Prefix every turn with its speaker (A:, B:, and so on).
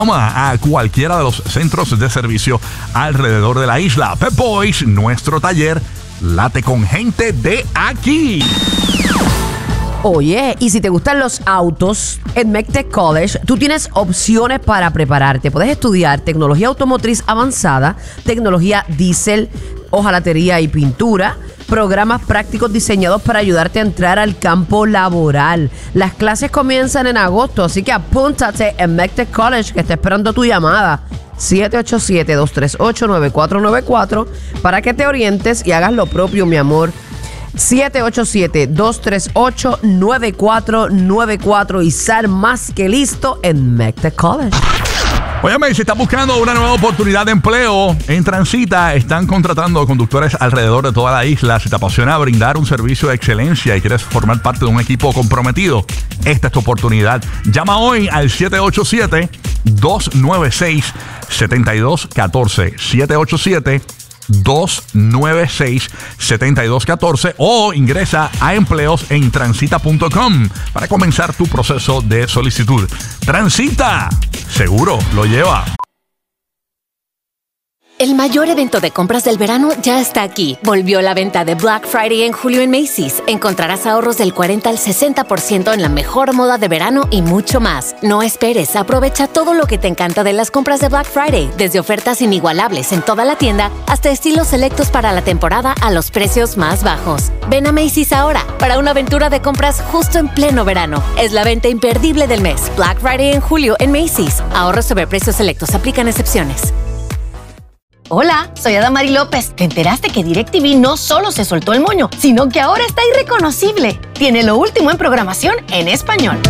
A: a cualquiera de los centros de servicio alrededor de la isla. Pep Boys, nuestro taller, late con gente de aquí.
B: Oye, y si te gustan los autos, en MECTEC College tú tienes opciones para prepararte. Puedes estudiar tecnología automotriz avanzada, tecnología diésel, hojalatería y pintura, programas prácticos diseñados para ayudarte a entrar al campo laboral. Las clases comienzan en agosto, así que apúntate en MECTEC College, que está esperando tu llamada. 787-238-9494 para que te orientes y hagas lo propio, mi amor. 787-238-9494 y sal más que listo en MECTEC College.
A: Óyeme, si estás buscando una nueva oportunidad de empleo, en Transita están contratando conductores alrededor de toda la isla. Si te apasiona brindar un servicio de excelencia y quieres formar parte de un equipo comprometido, esta es tu oportunidad. Llama hoy al 787-296-7214. 787-296-7214 o ingresa a empleos en transita.com para comenzar tu proceso de solicitud. Transita, seguro lo lleva.
C: El mayor evento de compras del verano ya está aquí. Volvió la venta de Black Friday en julio en Macy's. Encontrarás ahorros del 40 al 60% en la mejor moda de verano y mucho más. No esperes, aprovecha todo lo que te encanta de las compras de Black Friday, desde ofertas inigualables en toda la tienda hasta estilos selectos para la temporada a los precios más bajos. Ven a Macy's ahora para una aventura de compras justo en pleno verano. Es la venta imperdible del mes. Black Friday en julio en Macy's. Ahorros sobre precios selectos. Aplican excepciones.
D: Hola, soy Adamari López. ¿Te enteraste que DirecTV no solo se soltó el moño, sino que ahora está irreconocible? Tiene lo último en programación en español.